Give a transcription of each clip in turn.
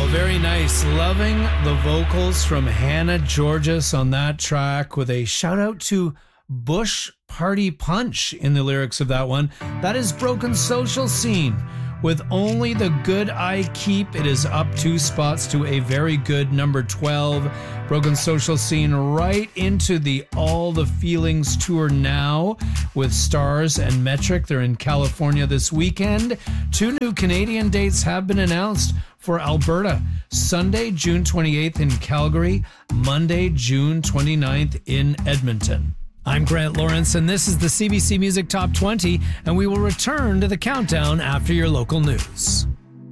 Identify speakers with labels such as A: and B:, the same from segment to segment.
A: Very nice. Loving the vocals from Hannah Georges on that track, with a shout out to Bush Party Punch in the lyrics of that one. That is Broken Social Scene. With Only the Good I Keep, it is up 2 spots to a very good number 12. Broken Social Scene right into the All the Feelings tour now with Stars and Metric. They're in California this weekend. 2 new Canadian dates have been announced for Alberta. Sunday, June 28th in Calgary. Monday, June 29th in Edmonton. I'm Grant Lawrence, and this is the CBC Music Top 20, and we will return to the countdown after your local news.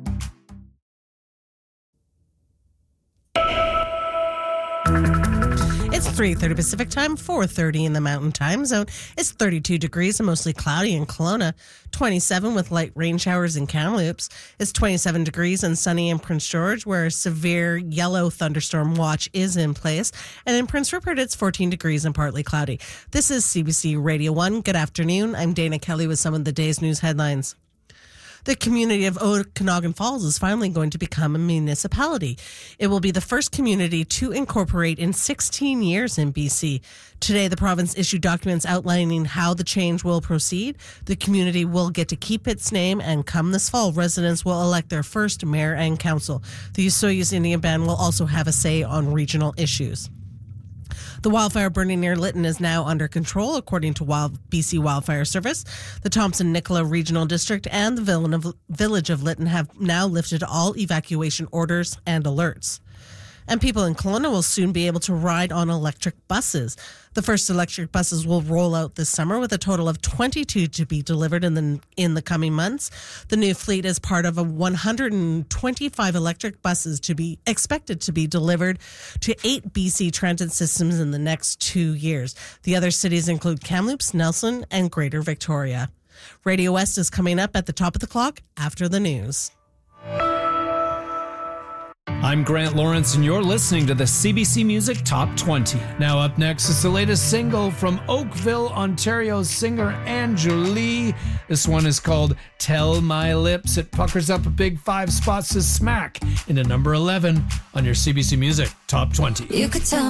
B: It's 3:30 Pacific Time, 4:30 in the Mountain Time Zone. It's 32 degrees and mostly cloudy in Kelowna, 27 with light rain showers in Kamloops. It's 27 degrees and sunny in Prince George, where a severe yellow thunderstorm watch is in place. And in Prince Rupert, it's 14 degrees and partly cloudy. This is CBC Radio 1. Good afternoon. I'm Dana Kelly with some of the day's news headlines. The community of Okanagan Falls is finally going to become a municipality. It will be the first community to incorporate in 16 years in BC. Today, the province issued documents outlining how the change will proceed. The community will get to keep its name, and come this fall, residents will elect their first mayor and council. The Osoyoos Indian Band will also have a say on regional issues. The wildfire burning near Lytton is now under control, according to BC Wildfire Service. The Thompson-Nicola Regional District and the Village of Lytton have now lifted all evacuation orders and alerts. And people in Kelowna will soon be able to ride on electric buses. The first electric buses will roll out this summer, with a total of 22 to be delivered in the coming months. The new fleet is part of a 125 electric buses to be expected to be delivered to 8 BC transit systems in the next 2 years. The other cities include Kamloops, Nelson, and Greater Victoria. Radio West is coming up at the top of the clock after the news.
A: I'm Grant Lawrence, and you're listening to the CBC Music Top 20. Now up next is the latest single from Oakville, Ontario's singer Andrew Lee. This one is called Tell My Lips. It puckers up a big 5 spots to smack into number 11 on your CBC Music Top 20.
C: You could tell